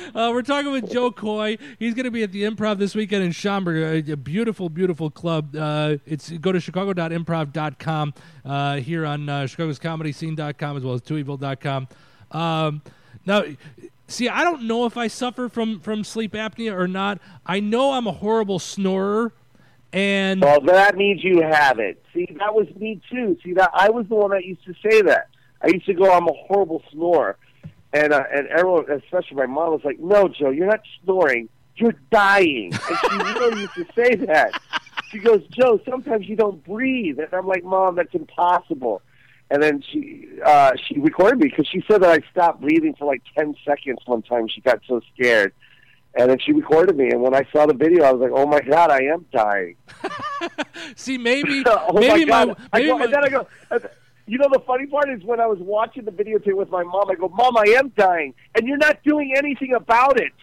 We're talking with Joe Coy. He's going to be at the Improv this weekend in Schaumburg, a beautiful, beautiful club. It's go to chicago.improv.com here on chicagoscomedyscene.com as well as twoevil.com. Now, see, I don't know if I suffer from sleep apnea or not. I know I'm a horrible snorer. And well, that means you have it. See, that was me too. See, that I was the one that used to say that. I used to go, I'm a horrible snorer. And everyone, especially my mom, was like, no, Joe, you're not snoring. You're dying. And she really used to say that. She goes, Joe, sometimes you don't breathe. And I'm like, Mom, that's impossible. And then she recorded me because she said that I stopped breathing for like 10 seconds one time. She got so scared. And then she recorded me. And when I saw the video, I was like, oh, my God, I am dying. See, maybe. Oh, maybe my God. and then I go, you know, the funny part is when I was watching the videotape with my mom, I go, Mom, I am dying. And you're not doing anything about it.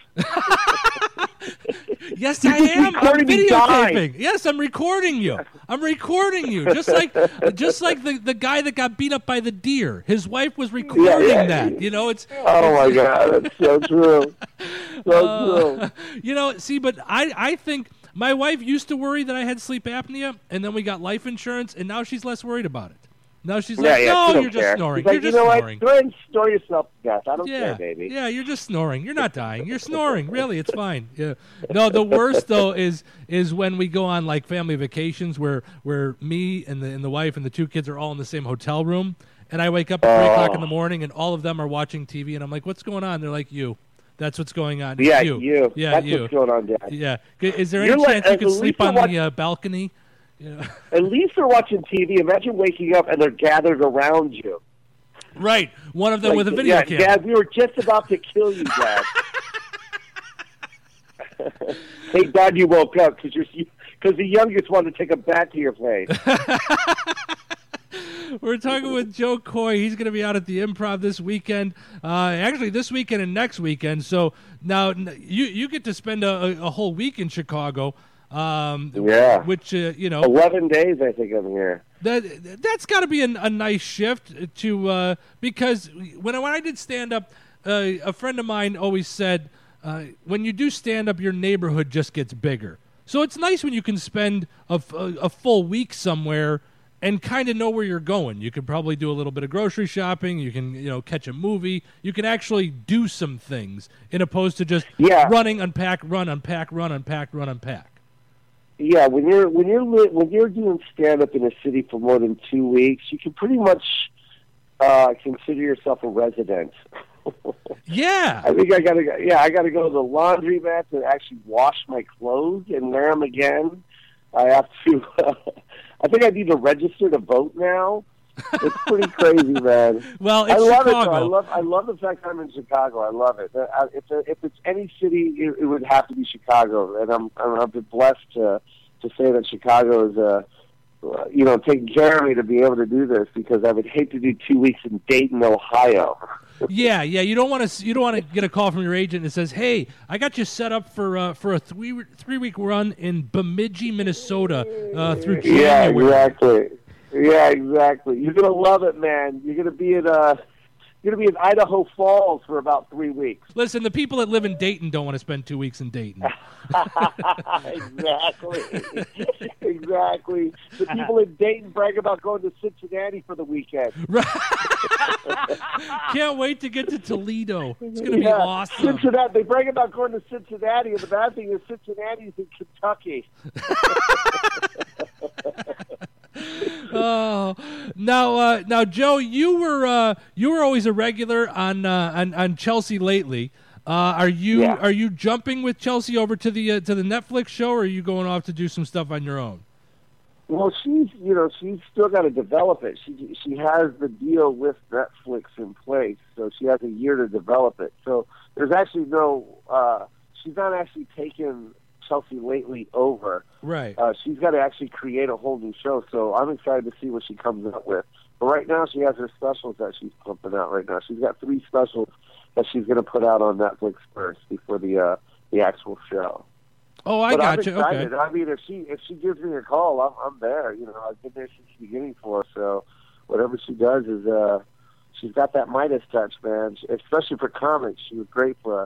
Yes, I am. I'm videotaping. Yes, I'm recording you. I'm recording you. Just like the guy that got beat up by the deer. His wife was recording that. You know, it's. Oh my God, that's so true. So true. You know, see, but I think my wife used to worry that I had sleep apnea, and then we got life insurance, and now she's less worried about it. Now she's like, no, you're just snoring. Like, you're just What? snoring. Go ahead and snore yourself to death. I don't care, baby. Yeah, you're just snoring. You're not dying. You're snoring. Really, it's fine. Yeah. No, the worst though is when we go on like family vacations where me and the wife and the two kids are all in the same hotel room, and I wake up at 3 o'clock in the morning and all of them are watching TV, and I'm like, what's going on? They're like, you. That's what's going on. Yeah, you. Yeah, that's you. What's going on, Dad. Yeah. Is there any chance you could sleep on the balcony? Yeah. At least they're watching TV. Imagine waking up and they're gathered around you. Right. One of them with a video camera. Dad, we were just about to kill you, Dad. Thank God you woke up because the youngest wanted to take a bat to your face. We're talking with Joe Coy. He's going to be out at the Improv this weekend. Actually, this weekend and next weekend. So now you get to spend a whole week in Chicago. Which 11 days I think I'm here. That's got to be a nice shift to because when I did stand up, a friend of mine always said when you do stand up, your neighborhood just gets bigger. So it's nice when you can spend a full week somewhere and kind of know where you're going. You can probably do a little bit of grocery shopping. You can catch a movie. You can actually do some things in opposed to just running, unpack, run, unpack, run, unpack, run, unpack. Yeah, when you're doing stand up in a city for more than 2 weeks, you can pretty much consider yourself a resident. Yeah, I think I gotta go to the laundromat to actually wash my clothes and wear them again. I have to. I think I need to register to vote now. It's pretty crazy, man. Well, it's I love Chicago. it. I love the fact that I'm in Chicago. I love it. If it's any city, it would have to be Chicago, and I've been blessed to say that Chicago is taking care of me to be able to do this because I would hate to do 2 weeks in Dayton, Ohio. Yeah. You don't want to get a call from your agent that says, "Hey, I got you set up for a 3-week run in Bemidji, Minnesota through January." Yeah, exactly. Yeah, exactly. You're gonna love it, man. You're gonna be in Idaho Falls for about 3 weeks. Listen, the people that live in Dayton don't want to spend 2 weeks in Dayton. Exactly. The people in Dayton brag about going to Cincinnati for the weekend. Right. Can't wait to get to Toledo. It's going to be awesome. Cincinnati. They brag about going to Cincinnati, and the bad thing is Cincinnati's in Kentucky. Oh, now, Joe, you were always a regular on Chelsea lately. Are you jumping with Chelsea over to the Netflix show, or are you going off to do some stuff on your own? Well, she's still got to develop it. She has the deal with Netflix in place, so she has a year to develop it. So there's actually she's not actually taken Chelsea lately over. Right. She's got to actually create a whole new show, so I'm excited to see what she comes up with. But right now she has her specials that she's pumping out right now. She's got 3 specials that she's going to put out on Netflix first before the actual show. Oh, I got you. Okay. I mean, if she gives me a call, I'm there. I've been there since the beginning for her. So whatever she does is she's got that Midas touch, man. Especially for comics, she was great for